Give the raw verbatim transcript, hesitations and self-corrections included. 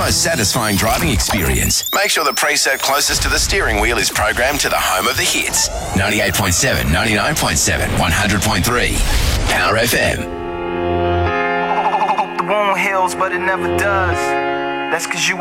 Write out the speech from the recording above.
most satisfying driving experience. Make sure the preset closest to the steering wheel is programmed to the home of the hits. ninety-eight point seven, ninety-nine point seven, one hundred point three. Power F M. The wound heals, but it never does. That's 'cause you